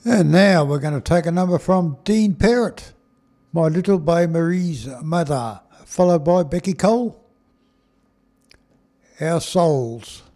And now we're going to take a number from Dean Parrott, My Little Bay Marie's Mother, followed by Becky Cole, Our Souls.